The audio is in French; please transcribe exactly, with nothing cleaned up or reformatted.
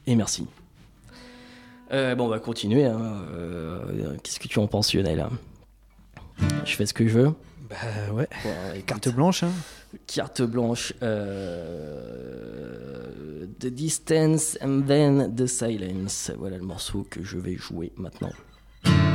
Et merci. Euh, bon, on va continuer. Hein. Euh, qu'est-ce que tu en penses, Lionel? Je fais ce que je veux. Bah ouais. Bon, écoute, Carte blanche, hein. Carte blanche. Euh, The Distance and then the Silence. Voilà le morceau que je vais jouer maintenant.